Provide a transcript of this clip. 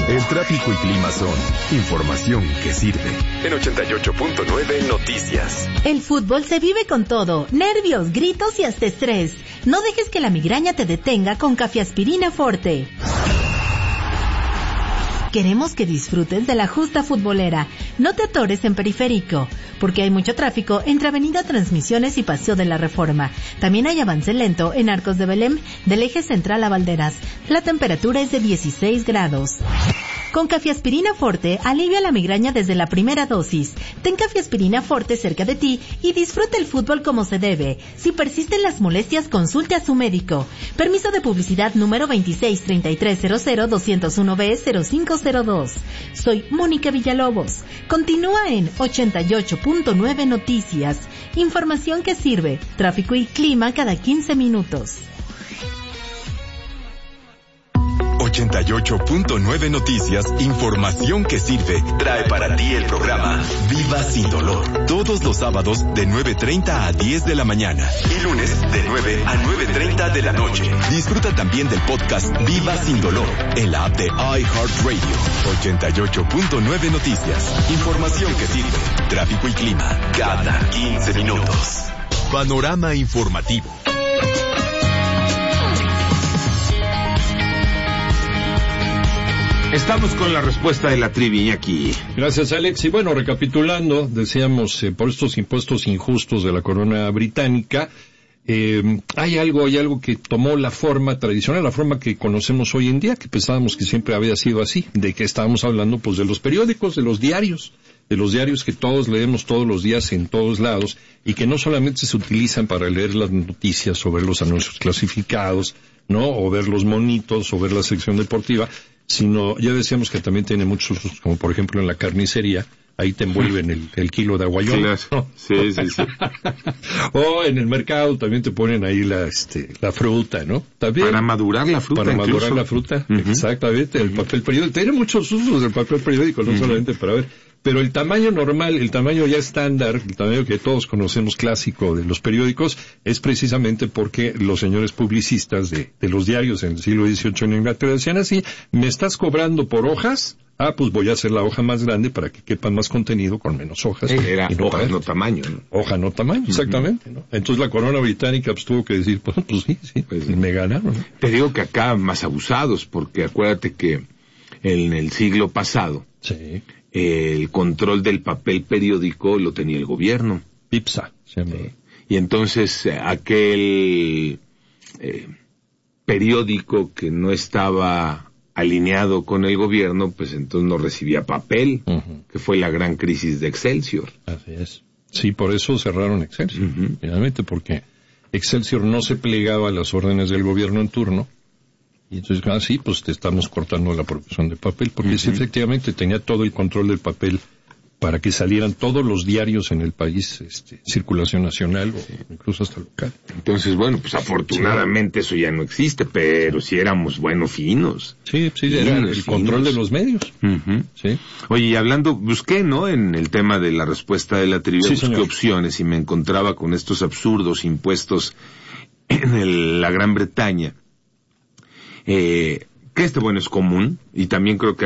El tráfico y clima son información que sirve. En 88.9 Noticias. El fútbol se vive con todo, nervios, gritos y hasta estrés. No dejes que la migraña te detenga con Cafeaspirina Forte. Queremos que disfrutes de la justa futbolera. No te atores en Periférico, porque hay mucho tráfico entre Avenida Transmisiones y Paseo de la Reforma. También hay avance lento en Arcos de Belém, del eje central a Valderas. La temperatura es de 16 grados. Con Cafeaspirina Forte, alivia la migraña desde la primera dosis. Ten Cafeaspirina Forte cerca de ti y disfruta el fútbol como se debe. Si persisten las molestias, consulte a su médico. Permiso de publicidad número 263300-201B-0502. Soy Mónica Villalobos. Continúa en 88.9 Noticias. Información que sirve. Tráfico y clima cada 15 minutos. 88.9 Noticias, información que sirve, trae para ti el programa Viva Sin Dolor. Todos los sábados de 9:30 a 10 de la mañana y lunes de 9 a 9:30 de la noche. Disfruta también del podcast Viva Sin Dolor en la app de iHeartRadio. 88.9 Noticias, información que sirve, tráfico y clima cada 15 minutos. Panorama informativo. Estamos con la respuesta de la trivia aquí. Gracias, Alex. Y bueno, recapitulando, decíamos, por estos impuestos injustos de la corona británica, hay algo que tomó la forma tradicional, la forma que conocemos hoy en día, que pensábamos que siempre había sido así, de que estábamos hablando pues de los periódicos, de los diarios que todos leemos todos los días en todos lados, y que no solamente se utilizan para leer las noticias o ver los anuncios clasificados, ¿no? O ver los monitos, o ver la sección deportiva, sino, ya decíamos que también tiene muchos usos, como por ejemplo en la carnicería, ahí te envuelven el kilo de aguayón. Sí. O en el mercado también te ponen ahí la fruta, ¿no? También. Para madurar la fruta. Para madurar la fruta, exactamente. El papel periódico. Tiene muchos usos el papel periódico, no solamente para ver. Pero el tamaño normal, el tamaño ya estándar, el tamaño que todos conocemos clásico de los periódicos, es precisamente porque los señores publicistas de los diarios en el siglo XVIII en Inglaterra decían así: me estás cobrando por hojas, pues voy a hacer la hoja más grande para que quepa más contenido con menos hojas. Era hoja, no tamaño, ¿no? Hoja, no tamaño, exactamente, ¿no? Entonces la corona británica pues tuvo que decir, pues sí, me ganaron, ¿no? Te digo que acá más abusados, porque acuérdate que en el siglo pasado, sí, el control del papel periódico lo tenía el gobierno. PIPSA. Sí. Y entonces aquel periódico que no estaba alineado con el gobierno, pues entonces no recibía papel, que fue la gran crisis de Excelsior. Así es. Sí, por eso cerraron Excelsior, finalmente, porque Excelsior no se plegaba a las órdenes del gobierno en turno. Y entonces, pues te estamos cortando la producción de papel, porque sí, efectivamente tenía todo el control del papel para que salieran todos los diarios en el país, circulación nacional o incluso hasta local. Entonces, bueno, pues afortunadamente eso ya no existe, pero si éramos finos. Sí, era el control de los medios. Sí. Oye, y hablando, busqué, ¿no?, en el tema de la respuesta de la trivia, busqué opciones y me encontraba con estos absurdos impuestos en la Gran Bretaña. Que es común, y también creo que